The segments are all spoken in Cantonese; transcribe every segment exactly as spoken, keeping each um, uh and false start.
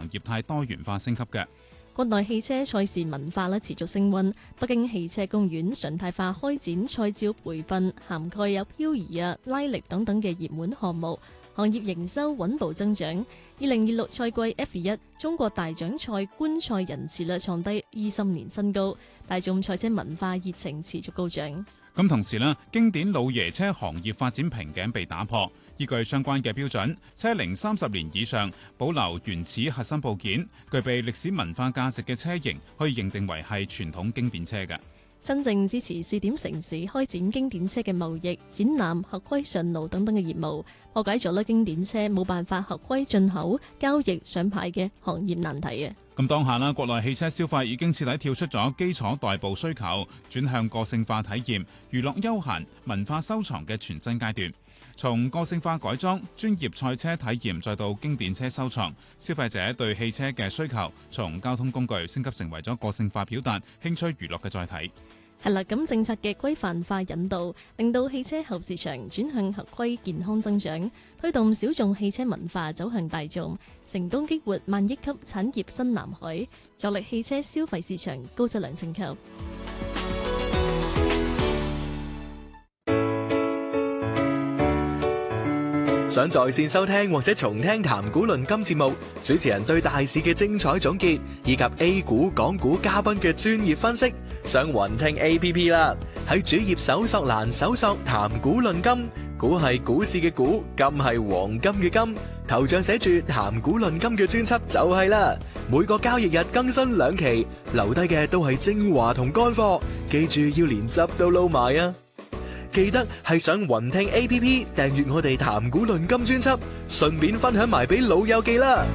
場業態多元化升級嘅。 國內汽車賽事文化咧持續升溫，北京汽車公園常態化開展賽照培訓，涵蓋有漂移啊、拉力等等嘅熱門項目，行業營收穩步增長。二零二六賽季 F 一 中國大獎賽觀賽人次咧創低二十年新高，大眾賽車文化熱情持續高漲。 咁同時咧，經典老爺車行業發展瓶頸被打破。依據相關嘅標準，車齡三十年以上、保留原始核心部件、具備歷史文化價值嘅車型，可以認定為係傳統經典車嘅。 新政支持試點城市開展經典車嘅貿易、展覽、合規上路等等嘅業務，破解咗咧經典車冇辦法合規進口、交易、上牌嘅行業難題嘅。 咁當下啦，國內汽車消費已經徹底跳出咗基礎代步需求，轉向個性化體驗、娛樂休閒、文化收藏嘅全新階段。從個性化改裝、專業賽車體驗，再到經典車收藏，消費者對汽車嘅需求從交通工具升級成為咗個性化表達、興趣娛樂嘅載體。 係啦，咁政策嘅規範化引導，令到汽車後市場轉向合規健康增長，推動小眾汽車文化走向大眾，成功激活萬億級產業新藍海，助力汽車消費市場高質量升級。 想在線收聽或者重聽談股論金節目，主持人對大市嘅精彩總結，以及 A 股、港股嘉賓嘅專業分析，上雲聽 A P P 啦。喺主頁搜索欄搜索談股論金，股係股市嘅股，金係黃金嘅金，頭像寫住談股論金嘅專輯就係啦。每個交易日更新兩期，留低嘅都係精華同乾貨，記住要連汁都撈埋啊！記得係上雲聽 A P P 訂閱我哋談股論金專輯，順便分享埋俾老友記啦。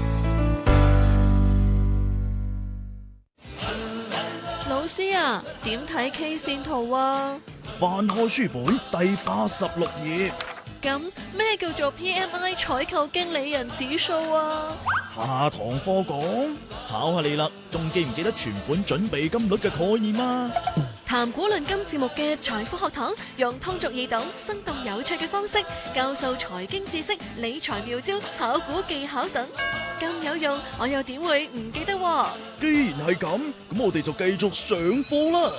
老師啊，點睇 K 線圖啊？ 翻開書本第八十六頁。 咁咩叫做 P M I 採購經理人指數啊？ 下堂課講，考下你啦，仲記唔記得存款準備金率嘅概念啊？ 談股論金節目嘅財富學堂，用通俗易懂、生動有趣嘅方式教授財經知識、理財妙招、炒股技巧等，咁有用，我又點會唔記得？ 既然係咁，咁我哋就繼續上課啦。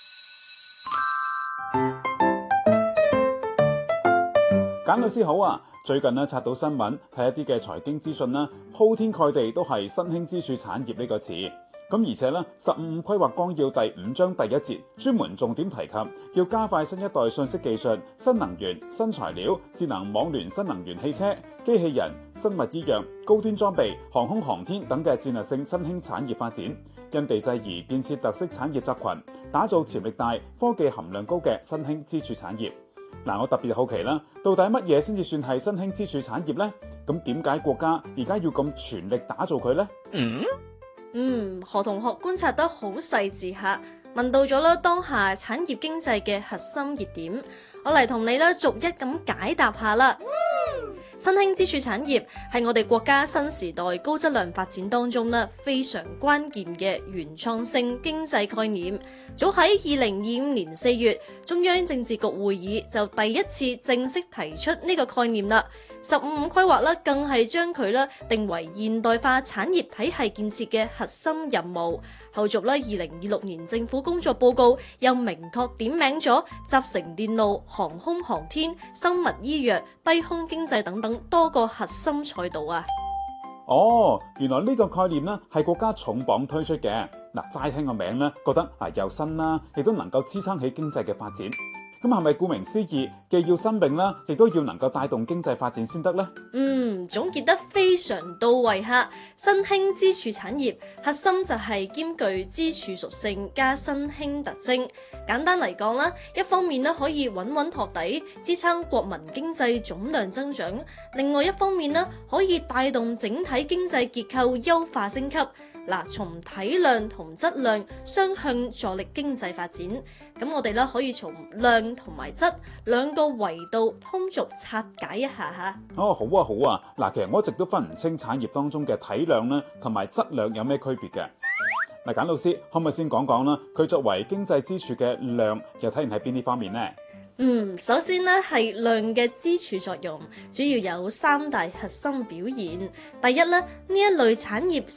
簡律師好啊！最近呢，刷到新聞，睇一啲嘅財經資訊啦，鋪天蓋地都係新興支柱產業呢個詞。咁而且呢，十五五規劃綱要第五章第一節專門重點提及，要加快新一代信息技術、新能源、新材料、智能網聯、新能源汽車、機器人、生物醫藥、高端裝備、航空航天等嘅戰略性新興產業發展，因地制宜建設特色產業集群，打造潛力大、科技含量高嘅新興支柱產業。嗱，我特別好奇啦，到底乜嘢先至算係新興支柱產業呢？咁點解國家而家要咁全力打造佢呢？ 嗯嗯，何同學觀察得好細緻下，問到咗啦當下產業經濟嘅核心熱點，我嚟同你咧逐一咁解答下啦。新興支柱產業係我哋國家新時代高質量發展當中咧非常關鍵嘅原創性經濟概念。早喺二零二五年四月，中央政治局會議就第一次正式提出呢個概念啦。十五五規劃咧，更係將佢咧定為現代化產業體系建設嘅核心任務。後續咧，二零二六年政府工作報告又明確點名咗集成電路、航空航天、生物醫藥、低空經濟等等多個核心賽道啊！ 哦，原來呢個概念呢係國家重磅推出嘅。嗱，齋聽個名呢，覺得啊又新啦，亦都能夠支撐起經濟嘅發展。咁係咪顧名思義，既要新穎啦，亦都要能夠帶動經濟發展先得呢？ 嗯，總結得非常到位哈！新興支柱產業核心就係兼具支柱屬性加新興特徵。簡單嚟講啦，一方面呢可以穩穩托底，支撐國民經濟總量增長；另外一方面呢可以帶動整體經濟結構優化升級。嗱，從體量同質量雙向助力經濟發展。咁我哋咧可以從量同埋質兩個維度通俗拆解一下吓。 哦，好啊，好啊。嗱，其實我一直都分唔清產業當中嘅體量咧同埋質量有咩區別嘅。嗱，簡老師可唔可以先講講啦？佢作為經濟支柱嘅量，又體現喺邊啲方面呢？ 嗯，首先呢係量嘅支柱作用，主要有三大核心表現。第一呢，呢一類產業